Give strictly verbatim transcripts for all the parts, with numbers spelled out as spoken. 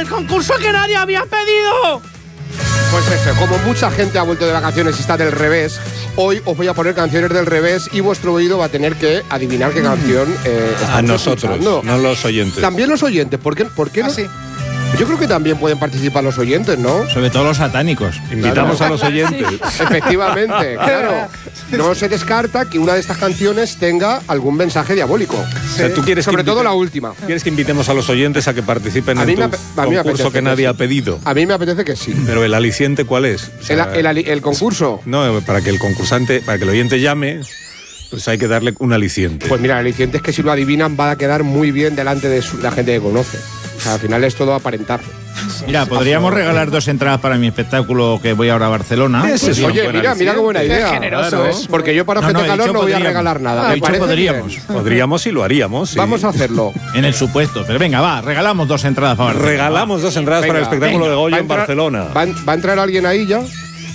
el concurso que nadie había pedido. Pues eso, como mucha gente ha vuelto de vacaciones y está del revés, hoy os voy a poner canciones del revés y vuestro oído va a tener que adivinar qué canción eh, estamos A nosotros, escuchando. no los oyentes. También los oyentes, ¿por qué, por qué no? Ah, sí. Yo creo que también pueden participar los oyentes, ¿no? Sobre todo los satánicos. Invitamos a los oyentes. Efectivamente, claro. No se descarta que una de estas canciones tenga algún mensaje diabólico. O sea, ¿tú quieres Sobre que todo invite- la última. ¿Quieres que invitemos a los oyentes a que participen A en mí tu me ape- a mí me concurso apetece que nadie que ha sí. pedido? A mí me apetece que sí. Pero el aliciente, ¿cuál es? O sea, El, el ali- el concurso. No, para que el concursante, para que el oyente llame, pues hay que darle un aliciente. Pues mira, el aliciente es que si lo adivinan va a quedar muy bien delante de su- la gente que conoce. O sea, al final es todo aparentar. Mira, podríamos regalar dos entradas para mi espectáculo que voy ahora a Barcelona. Ese es un Oye, buen mira, mira qué buena Qué idea. generoso Claro. es. Porque yo para No, Gente no, he Calor dicho no voy a podríamos. regalar nada. Ah, Me he dicho parece podríamos. bien. Podríamos y lo haríamos. sí. Vamos a hacerlo. En el supuesto. Pero venga, va, regalamos dos entradas para Barcelona. Regalamos dos entradas Venga, para el espectáculo venga. de ¿Va Goyo a en entrar- Barcelona. ¿Va, a- va a entrar alguien ahí ya?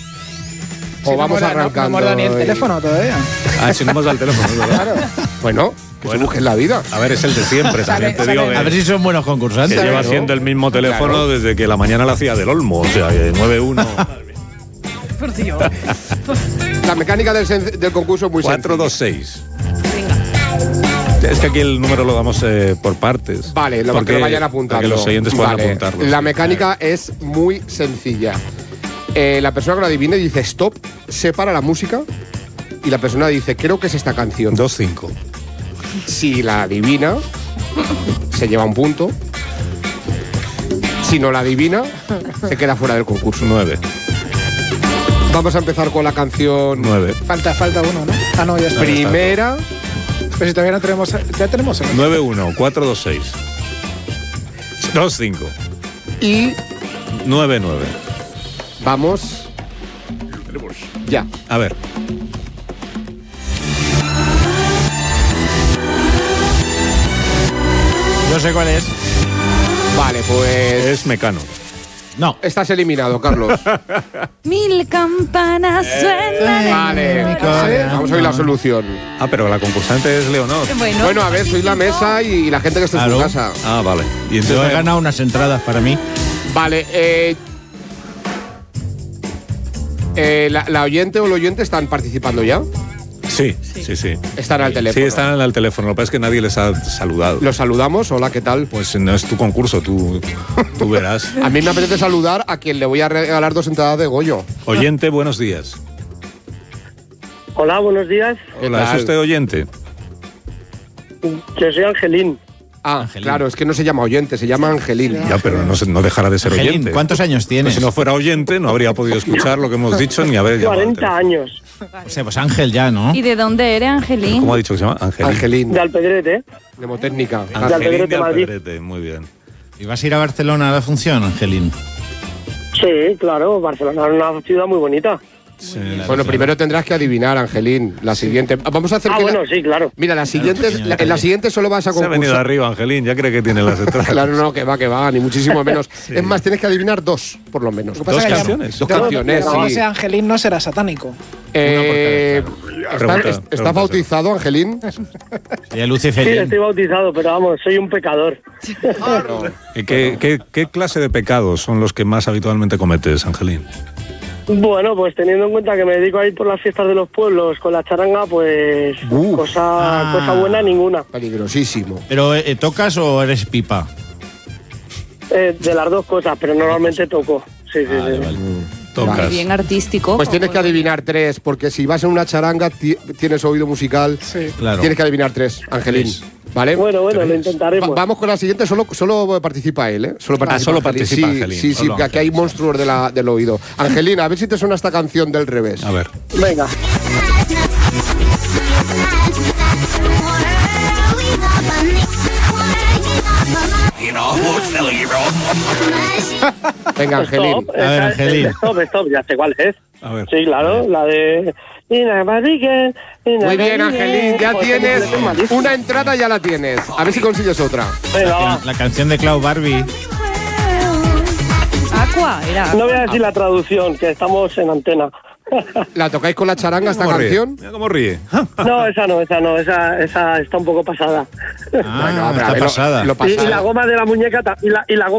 ¿O Sí, vamos no hemos- arrancando? No, no hemos dado ni el y- teléfono todavía. Ah, si no hemos dado el teléfono, es verdad. Bueno, que se busquen la vida. A ver, es el de siempre. También te Sale- digo sale- que, A ver si son buenos que concursantes. lleva Claro. siendo el mismo teléfono Claro. desde que la mañana la hacía del Olmo. O sea, que nueve uno Por Dios. La mecánica del, sen- del concurso es muy cuatro dos sencilla. seis. Es que aquí el número lo damos eh, por partes. Vale, lo Porque- que lo vayan apuntando. Para que los oyentes puedan Vale. apuntarlo. La sí. mecánica es muy sencilla. Eh, la persona que lo adivine dice stop, separa la música y la persona dice creo que es esta canción. dos cinco. Si la adivina, se lleva un punto. Si no la adivina, se queda fuera del concurso. nueve. Vamos a empezar con la canción nueve. Falta, falta uno, ¿no? Ah, no, ya está. primera. Pero si todavía no tenemos. Ya tenemos. el- nueve uno cuatro dos seis. dos cinco. Y nueve nueve. vamos. Ya. A ver. Yo sé cuál es. Vale, pues. Es Mecano. No. Estás eliminado, Carlos. Mil campanas suenan. Vale. Vamos a oír la solución. Ah, pero la concursante es Leonor. Bueno, Bueno, a ver, soy la mesa y la gente que está en su Claro. casa. Ah, vale. Y Yo he entonces ganado unas entradas para mí. Vale, eh. eh, la, la oyente o el oyente están participando ya. Sí, sí, sí. Están al teléfono. Sí, están al teléfono. Lo que pasa es que nadie les ha saludado. Los saludamos. Hola, ¿qué tal? Pues no es tu concurso, tú, tú verás. A mí me apetece saludar a quien le voy a regalar dos entradas de Goyo. Oyente, buenos días. Hola, buenos días. ¿Qué Hola, ¿es tal? usted oyente? Yo soy Angelín. Ah, Angelín. claro, es que no se llama oyente, se llama Angelín. Ya, pero no, se- no dejará de ser Angelín, oyente. ¿cuántos años Pues tienes? si no fuera oyente, no habría podido escuchar lo que hemos dicho ni haber llamado. al cuarenta teléfono. años. O sea, pues Ángel ya, ¿no? ¿y de dónde eres, Angelín? ¿Cómo ha dicho que se llama? Angelín. Angelín, De Alpedrete. mnemotécnica. De Angelín Alpedrete, de Madrid. Alpedrete, muy bien. ¿Y vas a ir a Barcelona a la función, Angelín? Sí, claro. Barcelona es una ciudad muy bonita. Sí, Bueno, primero tendrás que adivinar, Angelín. La siguiente. Vamos a hacer Ah, que la- bueno, sí, claro. Mira, la siguiente, la- en la siguiente solo vas a se ha venido concursar. arriba, Angelín. Ya cree que tiene las entradas. Claro, no, que va, que va, ni muchísimo menos. Es más, tienes que adivinar dos, por lo menos. Lo que pasa Dos es que canciones. Dos Claro, canciones, como sí. sea Angelín, no será satánico. Eh, Pregunta, ¿está, pregunta, es- ¿Está pregunta, bautizado, Angelín? Sería Sí, Luciferín. estoy bautizado, pero vamos, soy un pecador. ¿Y qué, qué, qué clase de pecados son los que más habitualmente cometes, Angelín? Bueno, pues teniendo en cuenta que me dedico a ir por las fiestas de los pueblos con la charanga, pues Uf. cosa, Ah. cosa buena ninguna. Peligrosísimo. ¿Pero eh, tocas o eres pipa? Eh, de las dos cosas, pero normalmente toco. Sí, sí, Vale, sí. vale. Tocas. Bien artístico. Pues tienes que adivinar tres, porque si vas en una charanga, ti- tienes oído musical, Sí. Claro. tienes que adivinar tres, Angelín. Tres. ¿Vale? Bueno, bueno, lo Va- intentaremos. vamos con la siguiente, solo, solo participa él, ¿eh? Solo participa, solo Angelín. participa sí, Angelín. Sí, sí, Solo que aquí hay Angelín. monstruos de la, del oído. Angelín, a ver si te suena esta canción del revés. A ver. Venga. Venga, Angelín. Stop, A ver, esa- Angelín. Stop, stop, ya sé cuál es. A ver. Sí, claro, la de... Muy bien, Angelín, ya Pues, tienes es malísimo. una entrada, ya la tienes. A ver si consigues otra. Venga, va. La canción de Clau Barbie. Aqua, era. No voy a decir la traducción, que estamos en antena. ¿La tocáis con la charanga esta ¿Cómo ríe? canción? Mira cómo ríe. No, esa no, esa no, esa, esa está un poco pasada. Ah, Venga, pero a está ver, lo- pasada. lo Y, y pasado. la goma de la muñeca ta- y la, y la goma